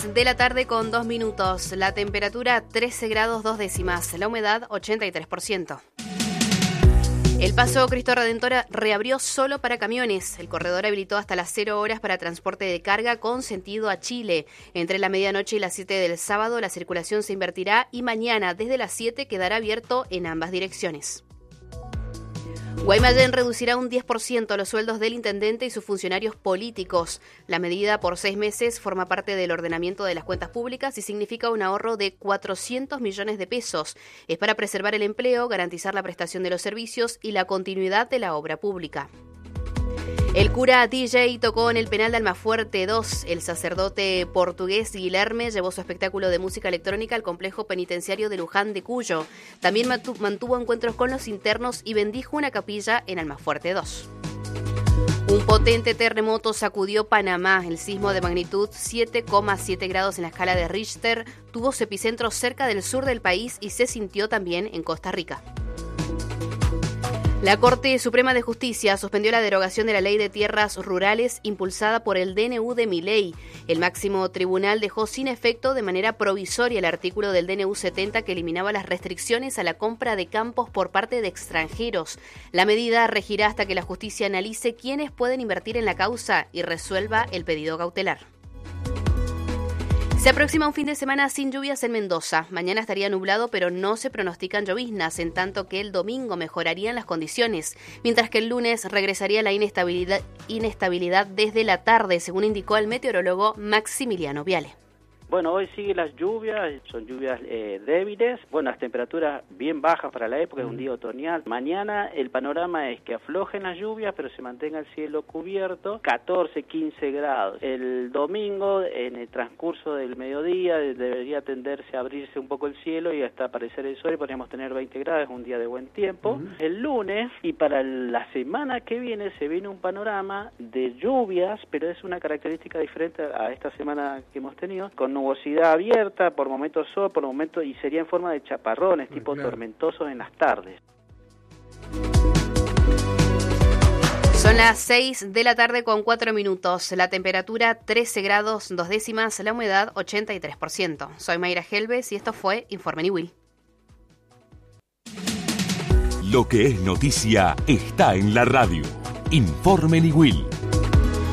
6 de la tarde con 2 minutos. La temperatura 13 grados 2 décimas. La humedad 83%. El Paso Cristo Redentor reabrió solo para camiones. El corredor habilitó hasta las 0 horas para transporte de carga con sentido a Chile. Entre la medianoche y las 7 del sábado la circulación se invertirá y mañana desde las 7 quedará abierto en ambas direcciones. Guaymallén reducirá un 10% los sueldos del intendente y sus funcionarios políticos. La medida por 6 meses forma parte del ordenamiento de las cuentas públicas y significa un ahorro de 400 millones de pesos. Es para preservar el empleo, garantizar la prestación de los servicios y la continuidad de la obra pública. El cura DJ tocó en el penal de Almafuerte 2. El sacerdote portugués Guilherme llevó su espectáculo de música electrónica al complejo penitenciario de Luján de Cuyo. También mantuvo encuentros con los internos y bendijo una capilla en Almafuerte 2. Un potente terremoto sacudió Panamá. El sismo de magnitud 7,7 grados en la escala de Richter tuvo su epicentro cerca del sur del país y se sintió también en Costa Rica. La Corte Suprema de Justicia suspendió la derogación de la Ley de Tierras Rurales impulsada por el DNU de Milei. El máximo tribunal dejó sin efecto de manera provisoria el artículo del DNU 70 que eliminaba las restricciones a la compra de campos por parte de extranjeros. La medida regirá hasta que la justicia analice quiénes pueden invertir en la causa y resuelva el pedido cautelar. Se aproxima un fin de semana sin lluvias en Mendoza. Mañana estaría nublado, pero no se pronostican lloviznas, en tanto que el domingo mejorarían las condiciones, mientras que el lunes regresaría la inestabilidad desde la tarde, según indicó el meteorólogo Maximiliano Viale. Bueno, hoy siguen las lluvias, son lluvias débiles, bueno, las temperaturas bien bajas para la época, es un día otoñal. Mañana el panorama es que aflojen las lluvias, pero se mantenga el cielo cubierto, 14, 15 grados. El domingo, en el transcurso del mediodía, debería tenderse a abrirse un poco el cielo y hasta aparecer el sol y podríamos tener 20 grados, un día de buen tiempo. El lunes y para la semana que viene se viene un panorama de lluvias, pero es una característica diferente a esta semana que hemos tenido, con nubosidad abierta, por momentos sol, por momentos, y sería en forma de chaparrones, tipo tormentosos en las tardes. Son las 6 de la tarde con 4 minutos. La temperatura 13 grados 2 décimas, la humedad 83%. Soy Mayra Helves y esto fue Informe Niwil. Lo que es noticia está en la radio. Informe Niwil.